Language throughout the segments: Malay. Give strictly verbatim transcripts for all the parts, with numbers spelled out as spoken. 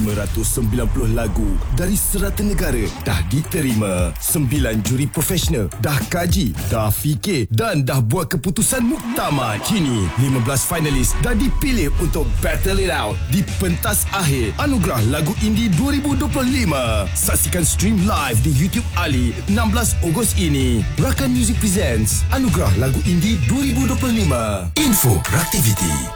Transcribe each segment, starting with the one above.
lima ratus sembilan puluh lagu dari serata negara dah diterima. Sembilan juri profesional dah kaji, dah fikir dan dah buat keputusan muktamad. Kini lima belas finalis dah dipilih untuk battle it out di pentas akhir Anugerah Lagu Indie dua ribu dua puluh lima. Saksikan stream live di YouTube Ali enam belas Ogos ini. Rakan Music presents Anugerah Lagu Indie dua ribu dua puluh lima. Info Raktiviti.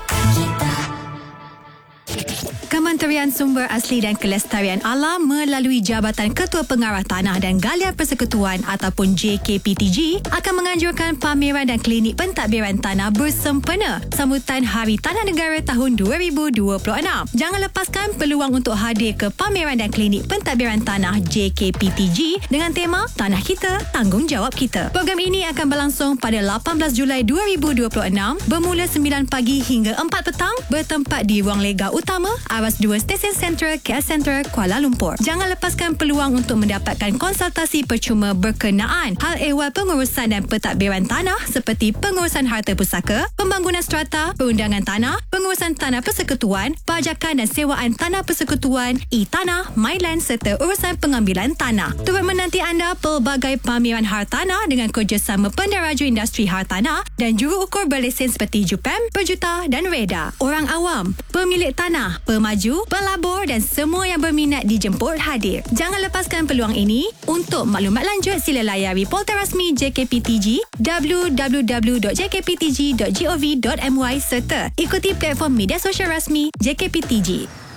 Kementerian Sumber Asli dan Kelestarian Alam melalui Jabatan Ketua Pengarah Tanah dan Galian Persekutuan ataupun J K P T G akan menganjurkan pameran dan klinik pentadbiran tanah bersempena sambutan Hari Tanah Negara tahun dua ribu dua puluh enam. Jangan lepaskan peluang untuk hadir ke pameran dan klinik pentadbiran tanah J K P T G dengan tema Tanah Kita, Tanggungjawab Kita. Program ini akan berlangsung pada lapan belas Julai dua ribu dua puluh enam bermula sembilan pagi hingga empat petang bertempat di Ruang Lega Utama Awas dua Stesen Sentral K L Center Kuala Lumpur. Jangan lepaskan peluang untuk mendapatkan konsultasi percuma berkenaan hal ehwal pengurusan dan pentadbiran tanah seperti pengurusan harta pusaka, pembangunan strata, perundangan tanah, pengurusan tanah persekutuan, pajakan dan sewaan tanah persekutuan, e-tanah, MyLand serta urusan pengambilan tanah. Turut menanti anda pelbagai pameran hartanah dengan kerjasama penderaju industri hartanah dan juru ukur berlesen seperti Jupem, Perjuta dan Reda. Orang awam, pemilik tanah, pemaju, pelabur dan semua yang berminat dijemput hadir. Jangan lepaskan peluang ini. Untuk maklumat lanjut sila layari portal rasmi J K P T G w w w dot j k p t g dot gov dot m y serta ikuti platform media sosial rasmi J K P T G.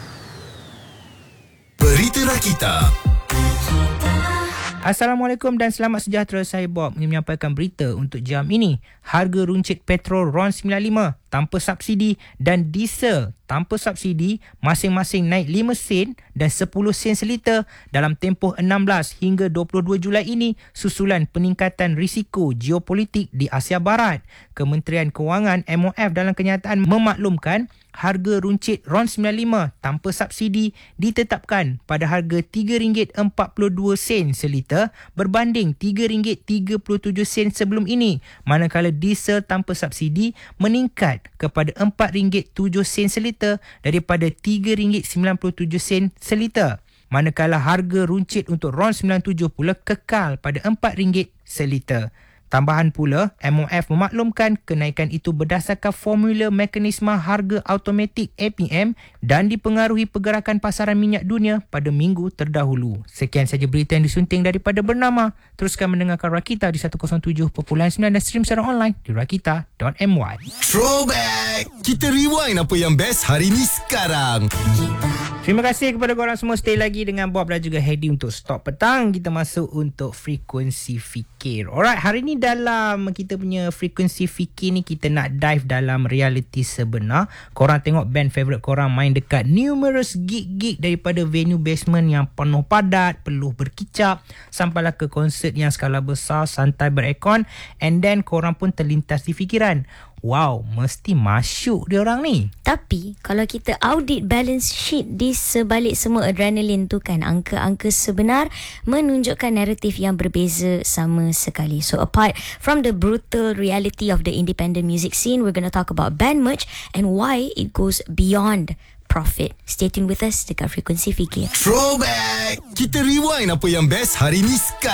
Berita Rakita. Assalamualaikum dan selamat sejahtera. Saya Bob ingin menyampaikan berita untuk jam ini. Harga runcit petrol RON sembilan puluh lima tanpa subsidi dan diesel tanpa subsidi masing-masing naik lima sen dan sepuluh sen seliter dalam tempoh enam belas hingga dua puluh dua Julai ini susulan peningkatan risiko geopolitik di Asia Barat. Kementerian Kewangan M O F dalam kenyataan memaklumkan harga runcit RON sembilan puluh lima tanpa subsidi ditetapkan pada harga tiga ringgit empat puluh dua sen seliter berbanding tiga ringgit tiga puluh tujuh sen sebelum ini, manakala diesel tanpa subsidi meningkat kepada empat ringgit tujuh sen seliter daripada tiga ringgit sembilan puluh tujuh sen seliter. Manakala harga runcit untuk RON sembilan puluh tujuh pula kekal pada empat ringgit seliter. Tambahan pula, M O F memaklumkan kenaikan itu berdasarkan formula mekanisme harga automatik A P M dan dipengaruhi pergerakan pasaran minyak dunia pada minggu terdahulu. Sekian saja berita yang disunting daripada Bernama. Teruskan mendengarkan Rakita di seratus tujuh perpuluhan sembilan dan stream secara online di rakita dot m y. Throwback. Kita rewind apa yang best hari ni sekarang. Terima kasih kepada korang semua. Stay lagi dengan Bob dan juga Hedi untuk Stop Petang. Kita masuk untuk frekuensi fikir. Alright, hari ni dalam kita punya frekuensi fikir ni kita nak dive dalam realiti sebenar. Korang tengok band favourite korang main dekat numerous gig-gig daripada venue basement yang penuh padat, penuh berkicap, sampailah ke konsert yang skala besar, santai berekon, and then korang pun terlintas di fikiran, wow, mesti masyuk dia orang ni. Tapi kalau kita audit balance sheet di sebalik semua adrenalin tu kan, angka-angka sebenar menunjukkan naratif yang berbeza sama sekali. So apart from the brutal reality of the independent music scene, we're going to talk about band merch and why it goes beyond profit. Stay tuned with us dekat Frekuensi Fikir. Throwback. Kita rewind apa yang best hari ni sekarang.